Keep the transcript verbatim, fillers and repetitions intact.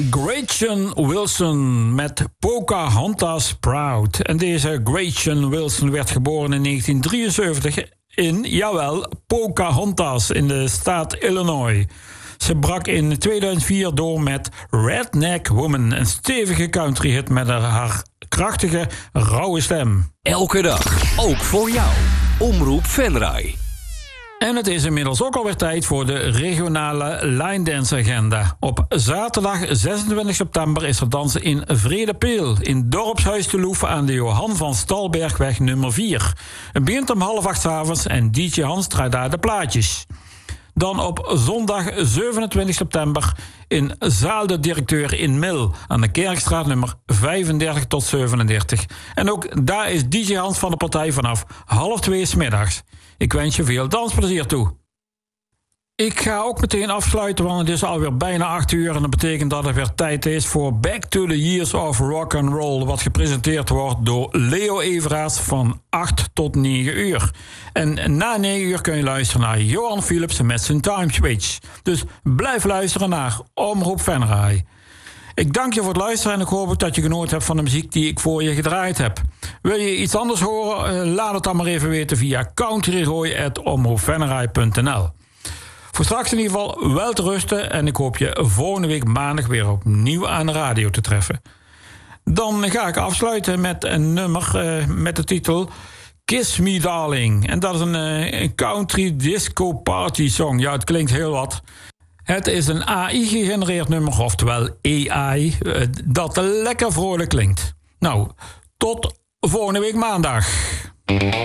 Gretchen Wilson met Pocahontas Proud. En deze Gretchen Wilson werd geboren in negentien drieënzeventig in, jawel, Pocahontas in de staat Illinois. Ze brak in tweeduizend vier door met Redneck Woman, een stevige countryhit met haar krachtige, rauwe stem. Elke dag, ook voor jou. Omroep Venray. En het is inmiddels ook alweer tijd voor de regionale line dance agenda. Op zaterdag zesentwintig september is er dansen in Vredepeel, in Dorpshuis de Loef aan de Johan van Stalbergweg nummer vier. Het begint om half acht 's avonds en D J Hans draait daar de plaatjes. Dan op zondag zevenentwintig september in Zaal de Directeur in Mil aan de Kerkstraat nummer vijfendertig tot zevenendertig. En ook daar is D J Hans van de partij vanaf half twee 's middags. Ik wens je veel dansplezier toe. Ik ga ook meteen afsluiten, want het is alweer bijna acht uur... en dat betekent dat het weer tijd is voor Back to the Years of Rock and Roll... wat gepresenteerd wordt door Leo Everaerts van acht tot negen uur. En na negen uur kun je luisteren naar Johan Philips met zijn Time Switch. Dus blijf luisteren naar Omroep Venray. Ik dank je voor het luisteren en ik hoop ook dat je genoten hebt van de muziek die ik voor je gedraaid heb. Wil je iets anders horen? Laat het dan maar even weten via countryroy at omroep venray punt n l. Voor straks in ieder geval wel te rusten en ik hoop je volgende week maandag weer opnieuw aan de radio te treffen. Dan ga ik afsluiten met een nummer uh, met de titel Kiss Me Darling. En dat is een, uh, een country disco party song. Ja, het klinkt heel wat. Het is een A I-gegenereerd nummer, oftewel A I, uh, dat lekker vrolijk klinkt. Nou, tot volgende week maandag.